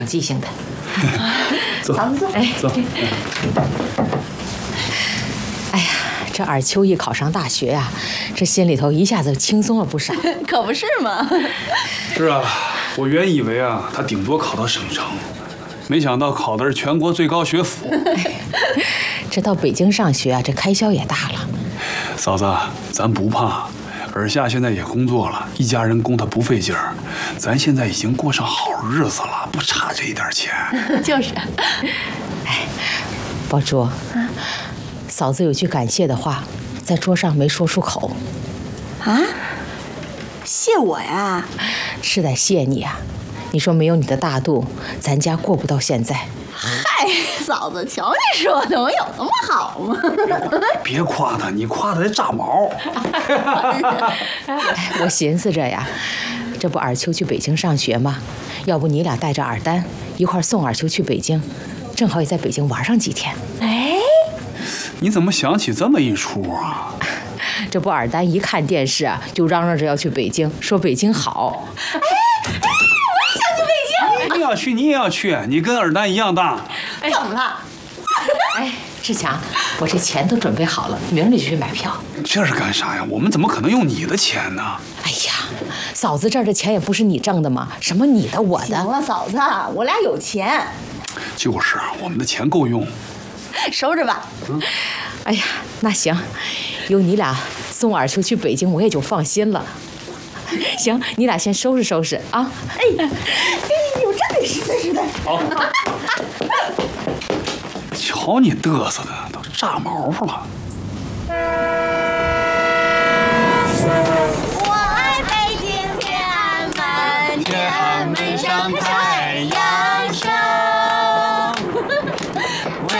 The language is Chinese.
记性的。 走， 咱们坐。哎， 走。 哎呀，这尔秋一考上大学呀，这心里头一下子轻松了不少。 可不是嘛。 是啊，我原以为啊，他顶多考到省城，没想到考的是全国最高学府。 这到北京上学啊，这开销也大了。 嫂子，咱不怕。尔夏现在也工作了，一家人供他不费劲儿。咱现在已经过上好日子了，不差这一点钱。 就是。 哎，宝珠，嫂子有句感谢的话，在桌上没说出口。 啊？谢我呀？ 是得谢你啊！你说没有你的大度，咱家过不到现在。 嗨，嫂子，瞧你说的，我有那么好吗？ 别夸他，你夸他得炸毛。 我寻思着呀，这不尔秋去北京上学吗？要不你俩带着尔丹一块送尔秋去北京，正好也在北京玩上几天。 哎， 你怎么想起这么一出啊？ 这不尔丹一看电视啊，就嚷嚷着要去北京，说北京好。 你要去，你也要去，你跟尔丹一样大。 怎么了？ 哎，志强，我这钱都准备好了，明儿你就去买票。 这是干啥呀？我们怎么可能用你的钱呢？ 哎呀，嫂子这儿的钱也不是你挣的吗？什么你的我的？ 行了，嫂子，我俩有钱， 就是我们的钱够用。 收着吧。 哎呀，那行，有你俩送尔秋去北京，我也就放心了。行，你俩先收拾收拾啊！ 哎，有这得是的。 好。瞧你嘚瑟的，都炸毛了。